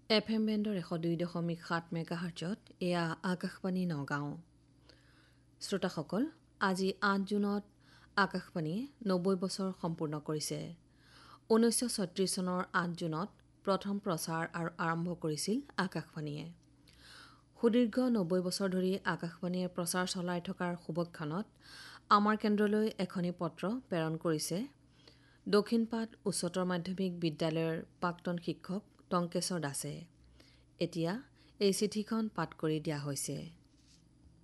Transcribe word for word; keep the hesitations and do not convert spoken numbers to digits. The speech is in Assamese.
এফ এম বেণ্ডৰ এশ দুই দশমিক সাত মেগাহাৰ্জত এয়া আকাশবাণী নগাঁও। শ্ৰোতাসকল, আজি আঠ জুনত আকাশবাণীয়ে নব্বৈ বছৰ সম্পূৰ্ণ কৰিছে। ঊনৈছশ ছয়ত্ৰিশ চনৰ আঠ জুনত প্ৰথম প্ৰচাৰ আৰু আৰম্ভ কৰিছিল আকাশবাণীয়ে। সুদীৰ্ঘ নব্বৈ বছৰ ধৰি আকাশবাণীয়ে প্ৰচাৰ চলাই থকাৰ শুভক্ষণত আমাৰ কেন্দ্ৰলৈ এখনি পত্ৰ প্ৰেৰণ কৰিছে দক্ষিণপাট উচ্চতৰ মাধ্যমিক বিদ্যালয়ৰ প্ৰাক্তন শিক্ষক টংকেশ্বৰ দাসে। এতিয়া এই চিঠিখন পাঠ কৰি দিয়া হৈছে।